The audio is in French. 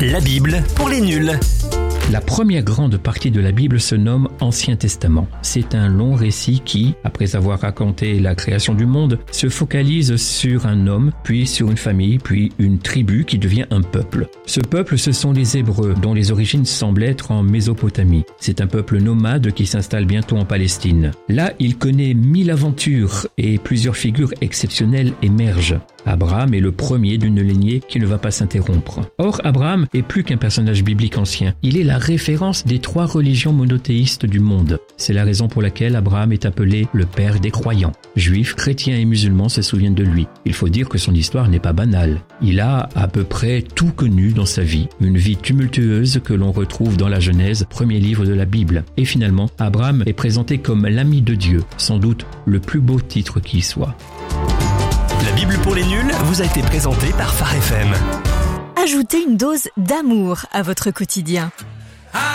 La Bible pour les nuls. La première grande partie de la Bible se nomme Ancien Testament. C'est un long récit qui, après avoir raconté la création du monde, se focalise sur un homme, puis sur une famille, puis une tribu qui devient un peuple. Ce peuple, ce sont les Hébreux, dont les origines semblent être en Mésopotamie. C'est un peuple nomade qui s'installe bientôt en Palestine. Là, il connaît 1000 aventures et plusieurs figures exceptionnelles émergent. Abraham est le premier d'une lignée qui ne va pas s'interrompre. Or, Abraham est plus qu'un personnage biblique ancien. Il est la référence des 3 religions monothéistes du monde. C'est la raison pour laquelle Abraham est appelé le père des croyants. Juifs, chrétiens et musulmans se souviennent de lui. Il faut dire que son histoire n'est pas banale. Il a à peu près tout connu dans sa vie. Une vie tumultueuse que l'on retrouve dans la Genèse, premier livre de la Bible. Et finalement, Abraham est présenté comme l'ami de Dieu, sans doute le plus beau titre qui soit. La Bible pour les nuls vous a été présentée par Phare FM. Ajoutez une dose d'amour à votre quotidien.